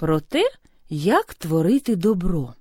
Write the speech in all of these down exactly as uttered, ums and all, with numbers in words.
про те, як творити добро.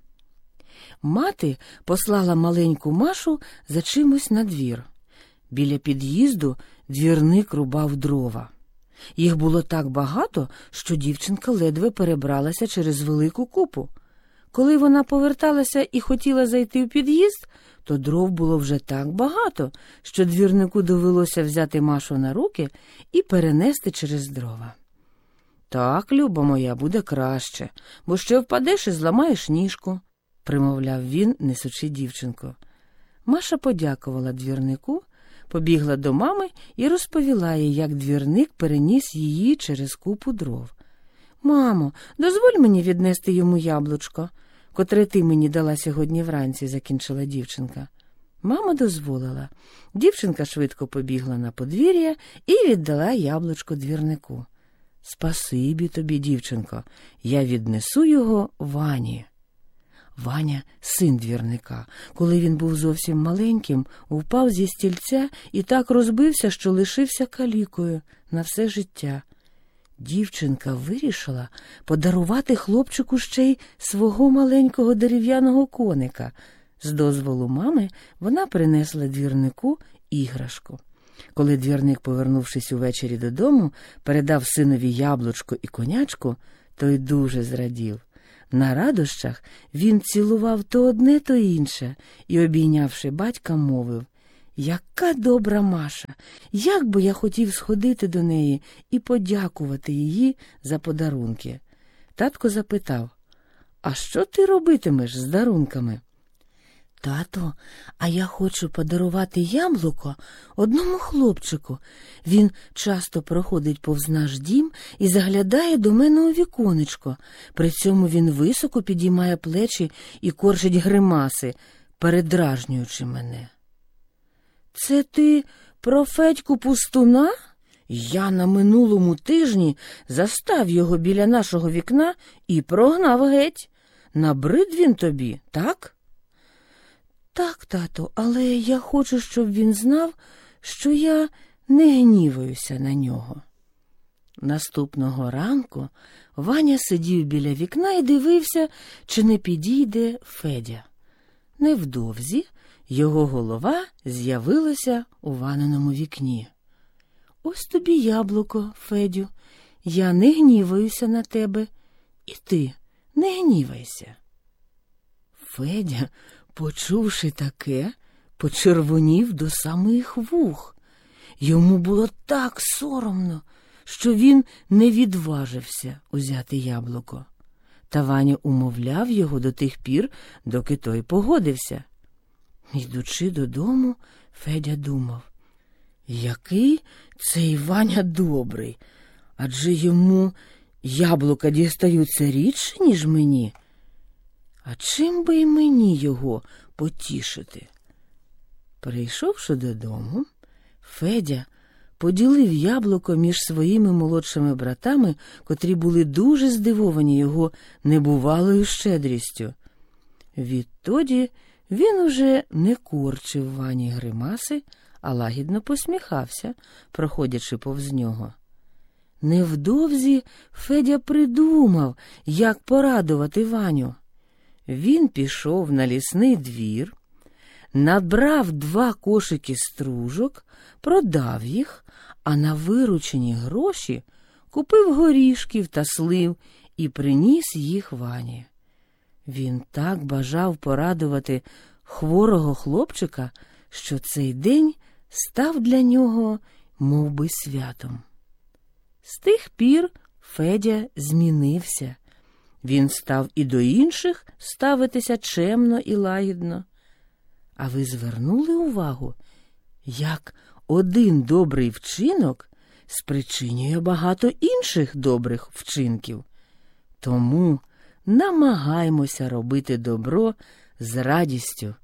Мати послала маленьку Машу за чимось на двір. Біля під'їзду двірник рубав дрова. Їх було так багато, що дівчинка ледве перебралася через велику купу. Коли вона поверталася і хотіла зайти в під'їзд, то дров було вже так багато, що двірнику довелося взяти Машу на руки і перенести через дрова. «Так, люба моя, буде краще, бо ще впадеш і зламаєш ніжку», – примовляв він, несучи дівчинку. Маша подякувала двірнику, побігла до мами і розповіла їй, як двірник переніс її через купу дров. «Мамо, дозволь мені віднести йому яблучко, котре ти мені дала сьогодні вранці», – закінчила дівчинка. Мама дозволила. Дівчинка швидко побігла на подвір'я і віддала яблучко двірнику. «Спасибі тобі, дівчинко, я віднесу його Вані». Ваня, син двірника, коли він був зовсім маленьким, впав зі стільця і так розбився, що лишився калікою на все життя. Дівчинка вирішила подарувати хлопчику ще й свого маленького дерев'яного коника. З дозволу мами вона принесла двірнику іграшку. Коли двірник, повернувшись увечері додому, передав синові яблучко і конячку, той дуже зрадів. На радощах він цілував то одне, то інше і, обійнявши батька, мовив: «Яка добра Маша! Як би я хотів сходити до неї і подякувати їй за подарунки!» Татко запитав: «А що ти робитимеш з дарунками?» «Тато, а я хочу подарувати яблуко одному хлопчику. Він часто проходить повз наш дім і заглядає до мене у віконечко. При цьому він високо підіймає плечі і корчить гримаси, передражнюючи мене». «Це ти про Федьку Пустуна? Я на минулому тижні застав його біля нашого вікна і прогнав геть. Набрид він тобі, так?» «Так, тато, але я хочу, щоб він знав, що я не гніваюся на нього». Наступного ранку Ваня сидів біля вікна і дивився, чи не підійде Федя. Невдовзі його голова з'явилася у Ваниному вікні. «Ось тобі яблуко, Федю, я не гніваюся на тебе, і ти не гнівайся». Федя, почувши таке, почервонів до самих вух. Йому було так соромно, що він не відважився узяти яблуко. Та Ваня умовляв його до тих пір, доки той погодився. Йдучи додому, Федя думав: який цей Ваня добрий, адже йому яблука дістаються рідше, ніж мені. А чим би й мені його потішити? Прийшовши додому, Федя поділив яблуко між своїми молодшими братами, котрі були дуже здивовані його небувалою щедрістю. Відтоді він уже не корчив Вані гримаси, а лагідно посміхався, проходячи повз нього. Невдовзі Федя придумав, як порадувати Ваню. Він пішов на лісний двір, набрав два кошики стружок, продав їх, а на виручені гроші купив горішків та слив і приніс їх Вані. Він так бажав порадувати хворого хлопчика, що цей день став для нього мов би святом. З тих пір Федя змінився. Він став і до інших ставитися чемно і лагідно. А ви звернули увагу, як один добрий вчинок спричинює багато інших добрих вчинків? Тому намагаймося робити добро з радістю